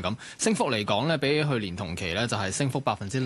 咁升幅嚟講咧，比起去年同期咧就係升幅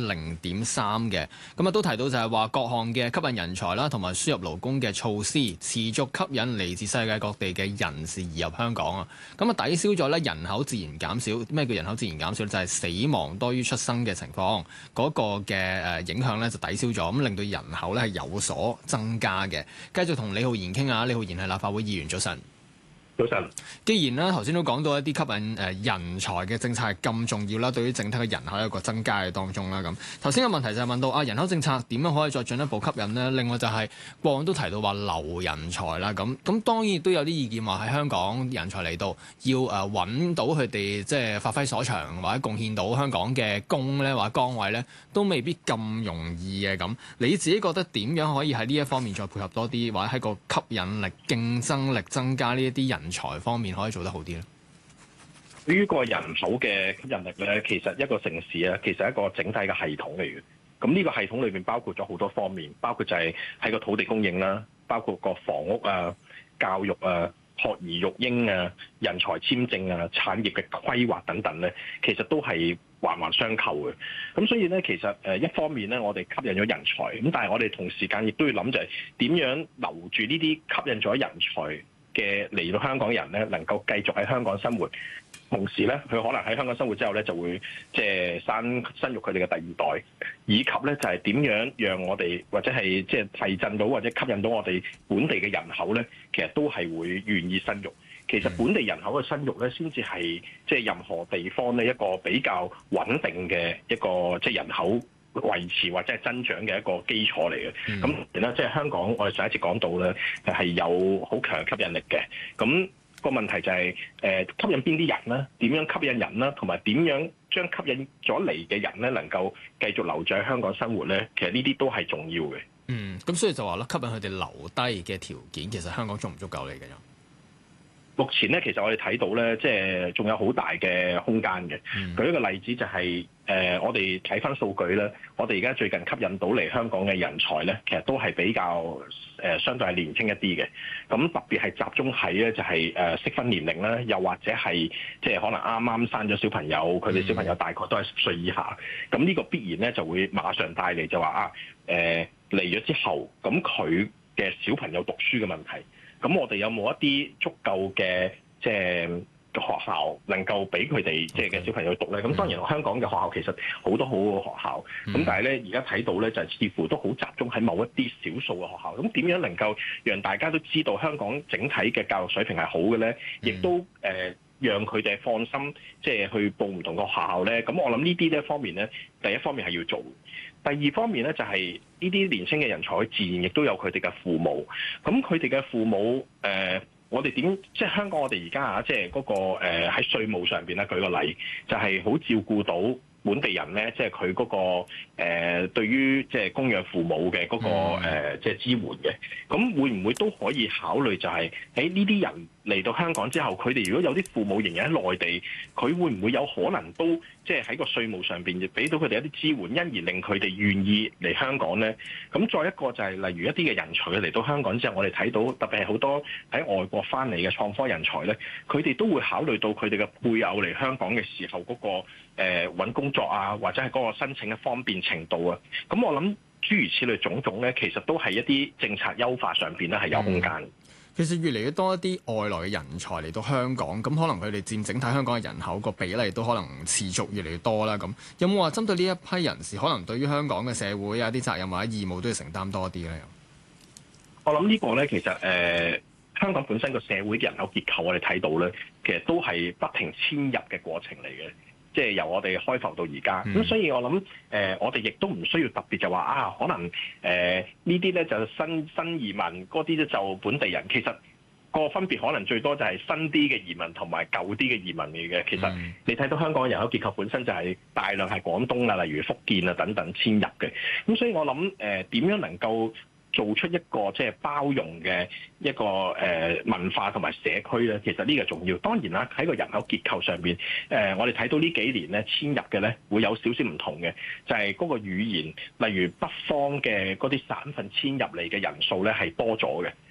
0.3%嘅。咁啊都提到就係話各項嘅吸引人才啦，同埋輸入勞工嘅措施，持續吸引嚟自世界各地嘅人士移入香港啊。咁啊抵消咗咧人口自然減少。咩叫人口自然減少咧？就係死亡多於出生嘅情況，嗰個嘅影響咧就抵消咗，咁令到人口咧係有所增加嘅。繼續同李浩然傾下，李浩然係立法會議員，早晨。 早晨。 既然咧頭先都講到一啲吸引人才嘅政策係咁重要啦，對於整體嘅人口有一個增加嘅當中啦。咁頭先嘅問題就係問到人口政策點樣可以再進一步吸引呢？另外就係過往都提到話留人才啦。咁當然亦都有啲意見話喺香港人才嚟到要揾到佢哋即係發揮所長或者貢獻到香港嘅工咧或者崗位咧，都未必咁容易嘅。咁你自己覺得點樣可以喺呢一方面再配合多啲，或者喺個吸引力、競爭力增加呢一啲人才方面可以做得好啲咧？ 對於個人口嘅吸引力咧，其實一個城市啊，其實係一個整體嘅系統嚟嘅。咁呢個系統裏邊包括咗好多方面，包括就係喺個土地供應啦，包括個房屋啊、教育啊、學兒育嬰啊、人才簽證啊、產業嘅規劃等等咧，其實都係環環相扣嘅。咁所以咧，其實一方面咧，我哋吸引咗人才，咁但係我哋同時間亦都要諗就係點樣留住呢啲吸引咗人才嘅嚟到香港人咧，能夠繼續喺香港生活，同時咧，佢可能喺香港生活之後咧，就會即係生育佢哋嘅第二代，以及咧就係點樣讓我哋或者係即係提振到或者吸引到我哋本地嘅人口咧，其實都係會願意生育。其實本地人口嘅生育咧，先至係即係任何地方咧一個比較穩定嘅一個即係人口維持或者係增長嘅一個基礎嚟嘅。咁然啦，即係香港，我哋上一次講到咧，係有好強吸引力嘅。咁個問題就係吸引邊啲人咧？點樣吸引人啦？同埋點樣將吸引咗嚟嘅人咧，能夠繼續留在香港生活咧？其實呢啲都係重要嘅。 咁所以就話啦，吸引佢哋留低嘅條件，其實香港足唔足夠嚟嘅？ 目前咧，其實我哋睇到咧，即係仲有好大嘅空間嘅。舉一個例子就係我哋睇翻數據咧，我哋而家最近吸引到嚟香港嘅人才咧，其實都係比較相對係年輕一啲嘅。咁特別係集中喺咧就係適婚年齡啦，又或者係即係可能啱啱生咗小朋友，佢哋小朋友大概都係10歲以下。咁呢個必然咧就會馬上帶嚟就話嚟咗之後，咁佢嘅小朋友讀書嘅問題。咁我哋有冇一啲足夠嘅即係學校能夠俾佢哋即係嘅小朋友讀咧？咁當然香港嘅學校其實好多好嘅學校，咁但係咧而家睇到咧就係似乎都好集中喺某一啲少數嘅學校。咁點樣能夠讓大家都知道香港整體嘅教育水平係好嘅咧？亦都讓佢哋放心即係去報唔同嘅學校咧。咁我諗呢啲咧方面咧，第一方面係要做。第二方面咧，就係呢啲年輕嘅人才，自然亦都有佢哋嘅父母。咁佢哋嘅父母，我哋點即係香港我哋而家即係嗰個喺稅務上邊咧，舉個例，就係好照顧到本地人咧，即係佢嗰個對於即係供養父母嘅嗰個即係支援嘅。咁會唔會都可以考慮就係喺呢啲人嚟到香港之後，佢哋如果有啲父母仍然喺內地，佢會唔會有可能都即係喺個稅務上邊亦俾到佢哋一啲支援，因而令佢哋願意嚟香港咧？咁再一個就係例如一啲嘅人才嚟到香港之後，我哋睇到特別係好多喺外國翻嚟嘅創科人才咧，佢哋都會考慮到佢哋嘅配偶嚟香港嘅時候嗰個揾工作啊，或者係嗰個申請嘅方便程度啊。咁我諗諸如此類種種咧，其實都係一啲政策優化上邊咧係有空間。 其實越嚟越多一啲外來嘅人才嚟到香港，咁可能佢哋佔整體香港嘅人口個比例都可能持續越嚟越多啦。咁有冇話針對呢一批人士，可能對於香港嘅社會有啲責任或者義務都要承擔多啲咧？ 我諗呢個咧，其實香港本身個社會嘅人口結構，我哋睇到咧，其實都係不停遷入嘅過程嚟嘅。即係由我哋開埠到而家，咁所以我諗我哋亦都唔需要特別就話可能呢啲咧就新移民，嗰啲咧就本地人。其實個分別可能最多就係新啲嘅移民同埋舊啲嘅移民嚟嘅。其實你睇到香港嘅人口結構本身就係大量係廣東啊，例如福建啊等等遷入嘅。咁所以我諗點樣能夠做出一個即係包容嘅一個文化同埋社區咧，其實呢個重要。當然啦，喺個人口結構上邊，我哋睇到呢幾年咧遷入嘅咧會有少少唔同嘅，就係嗰個語言，例如北方嘅嗰啲省份遷入嚟嘅人數咧係多咗嘅。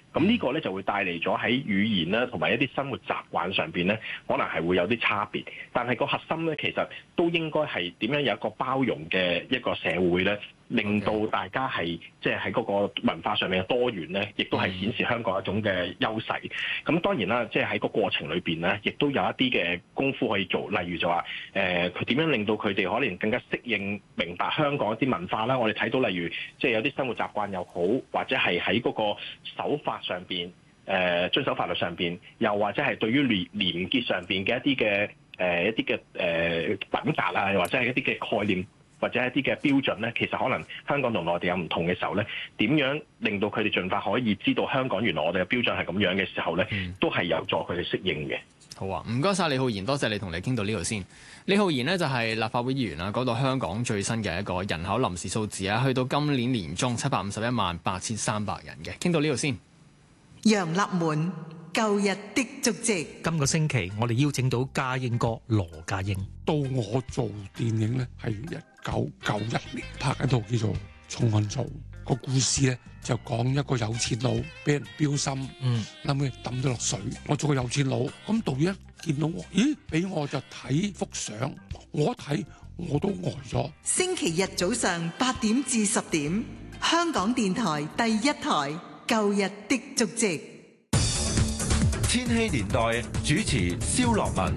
咁呢個咧就會帶嚟咗喺語言啦，同埋一啲生活習慣上邊咧，可能係會有啲差別。但係個核心咧，其實都應該係點樣有一個包容嘅一個社會咧，令到大家係即係喺嗰個文化上面嘅多元咧，亦都係顯示香港一種嘅優勢。咁當然啦，即係喺個過程裏邊咧，亦都有一啲嘅功夫可以做，例如就話佢點樣令到佢哋可能更加適應明白香港一啲文化啦。我哋睇到例如即係有啲生活習慣又好，或者係喺嗰個手法上邊遵守法律上邊，又或者係對於廉潔上邊嘅一啲嘅品格啊，或者係一啲嘅概念，或者一啲嘅標準咧，其實可能香港同內地有唔同嘅時候咧，點樣令到佢哋盡快可以知道香港原來我哋嘅標準係咁樣嘅時候咧，都係有助佢哋適應嘅。 好啊，唔該晒李浩然，多謝你同你傾到呢度先。李浩然呢，就係立法會議員啦，講到香港最新嘅一個人口臨時數字啊，去到今年年中7518300人嘅，傾到呢度先。 楊立門舊日的足跡。 今個星期我哋邀請到家英哥羅家英。 到我做電影咧，係1991年拍一套叫做《重案組》，個故事咧就講一個有錢佬俾人標心，諗住抌咗落水。我做個有錢佬，咁導演一見到我，咦，俾我就睇幅相，我一睇我都呆咗。 星期日早上8點至10點，香港電台第一台舊日的足跡。 千禧年代主持蕭樂文。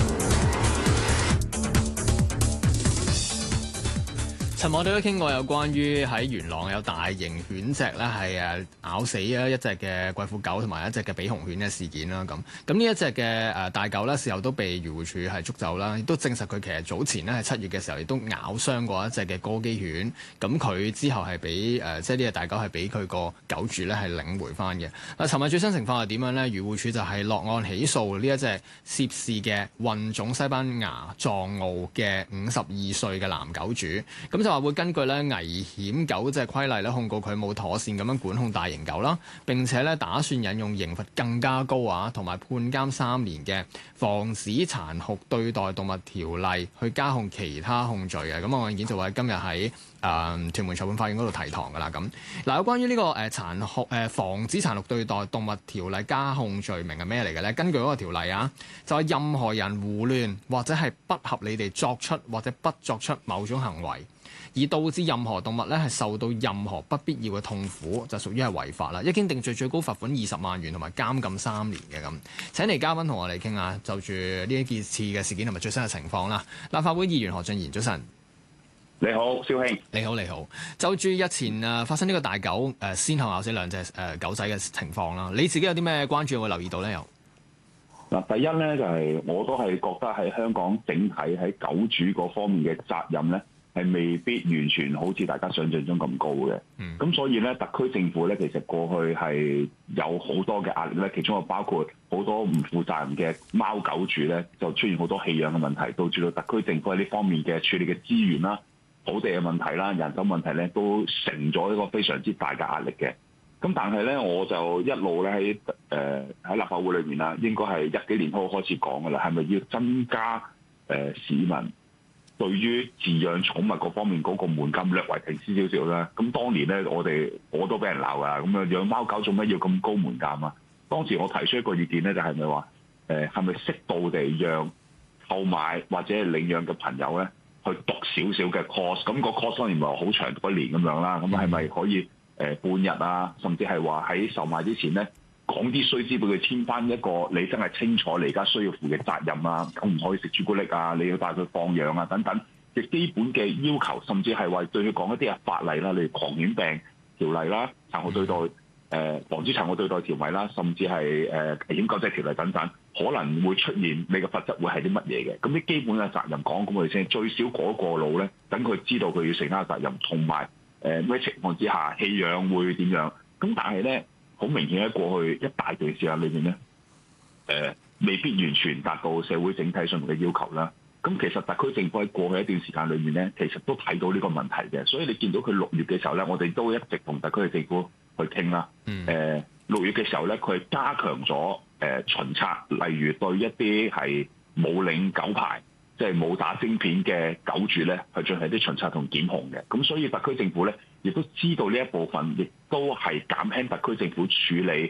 尋日我哋都傾過有關於喺元朗有大型犬隻咧係咬死一隻嘅貴婦狗同埋一隻嘅比熊犬嘅事件啦。咁呢一隻嘅大狗咧，事後都被漁護署係捉走啦，亦都證實佢其實早前咧係7月嘅時候亦都咬傷過一隻嘅哥基犬。咁佢之後係俾即係呢隻大狗係俾佢個狗主咧係領回翻嘅。嗱，尋日最新情況係點樣咧？漁護署就係落案起訴呢一隻涉事嘅混種西班牙藏獒嘅52歲嘅男狗主，咁就話會根據咧危險狗隻規例咧控告佢冇妥善咁樣管控大型狗啦，並且咧打算引用刑罰更加高啊，同埋判監3年嘅防止殘酷對待動物條例去加控其他控罪嘅。咁案件就會今日喺屯門裁判法院嗰度提堂㗎啦。咁嗱，有關於呢個防止殘酷對待動物條例加控罪名係咩嚟嘅咧？根據嗰個條例啊，就係任何人胡亂或者係不合理地作出或者不作出某種行為，而導致任何動物咧係受到任何不必要嘅痛苦，就屬於係違法啦。一經定罪，最高罰款20萬元同埋監禁3年嘅。咁請嚟嘉賓同我哋傾下，就住呢一件事嘅事件同埋最新嘅情況啦。立法會議員何俊賢，早晨。 你好，蕭兄。 你好。就住日前發生呢個大狗先後咬死2隻狗仔嘅情況啦，你自己有啲咩關注有冇留意到咧？又嗱，第一咧就係我都係覺得喺香港整體喺狗主嗰方面嘅責任咧，係未必完全好似大家想象中咁高嘅。咁所以咧，特區政府咧其實過去係有好多嘅壓力咧，其中又包括好多唔負責任嘅貓狗主咧，就出現好多棄養嘅問題，導致到特區政府喺呢方面嘅處理嘅資源啦、土地嘅問題啦、人手問題咧，都成咗一個非常之大嘅壓力嘅。咁但係咧，我就一路咧喺立法會裏面啦，應該係10幾年開始講㗎啦，係咪要增加市民對於飼養寵物嗰方面嗰個門檻略為提升少少啦？咁當年咧，我都俾人鬧㗎，咁樣養貓狗做乜要咁高門檻啊？當時我提出一個意見咧，就係咪話係咪適度地讓購買或者係領養嘅朋友咧去讀少少嘅 course？ 咁個 course 當然唔係好長，讀1年咁樣啦。咁係咪可以半日啊？甚至係話喺售賣之前咧，講啲須知俾佢簽翻一個你真係清楚你而家需要負嘅責任啊，咁唔可以食朱古力啊，你要帶佢放養啊等等嘅基本嘅要求，甚至係話對佢講一啲法例啦，例如狂犬病條例啦、殘酷對待防止殘酷對待條例啦，甚至係危險狗隻條例等等，可能會出現你嘅罰則會係啲乜嘢嘅？咁啲基本嘅責任講咁我哋先，最少嗰個路咧，等佢知道佢要承擔責任，同埋咩情況之下棄養會點樣？咁但係咧，好明顯喺過去一大段時間裏面咧，未必完全達到社會整體上面嘅要求啦。咁其實特區政府喺過去一段時間裏面咧，其實都睇到呢個問題嘅。所以你見到佢6月嘅時候咧，我哋都一直同特區嘅政府去傾啦。6月嘅時候咧，佢加強咗巡查，例如對一啲係冇領狗牌，即係冇打晶片嘅狗主咧，去進行啲巡查同檢控嘅。咁所以特區政府咧，亦都知道呢一部分，亦都係減輕特區政府處理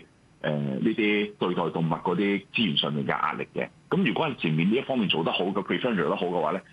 呢啲對待動物嗰啲資源上面嘅壓力嘅。咁如果係前面呢一方面做得好嘅 prevention 做得好嘅話咧，